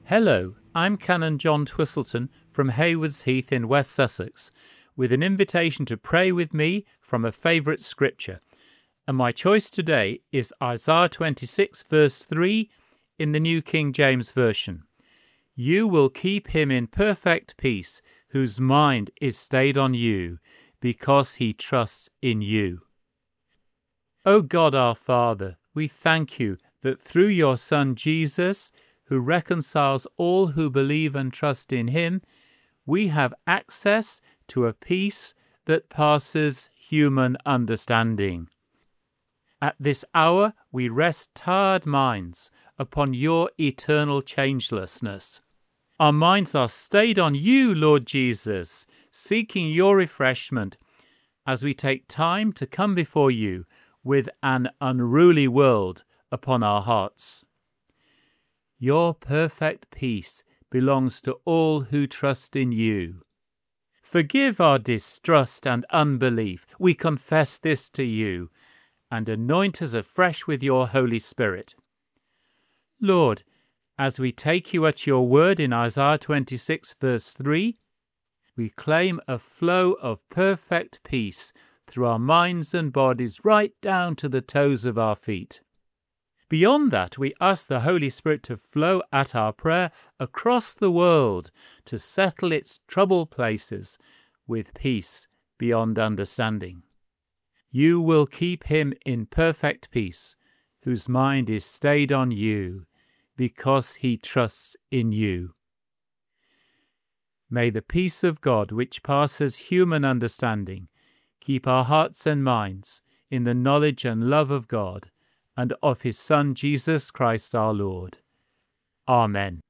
Hello, I'm Canon John Twistleton from Haywards Heath in West Sussex, with an invitation to pray with me from a favourite scripture. And my choice today is Isaiah 26 verse 3 in the New King James Version. You will keep him in perfect peace, whose mind is stayed on you, because he trusts in you. O God our Father, we thank you that through your Son Jesus, who reconciles all who believe and trust in him, we have access to a peace that passes human understanding. At this hour, we rest tired minds upon your eternal changelessness. Our minds are stayed on you, Lord Jesus, seeking your refreshment as we take time to come before you with an unruly world upon our hearts. Your perfect peace belongs to all who trust in you. Forgive our distrust and unbelief. We confess this to you, and anoint us afresh with your Holy Spirit. Lord, as we take you at your word in Isaiah 26 verse 3, we claim a flow of perfect peace through our minds and bodies right down to the toes of our feet. Beyond that, we ask the Holy Spirit to flow at our prayer across the world to settle its troubled places with peace beyond understanding. You will keep him in perfect peace, whose mind is stayed on you, because he trusts in you. May the peace of God, which passes human understanding, keep our hearts and minds in the knowledge and love of God and of his Son, Jesus Christ our Lord. Amen.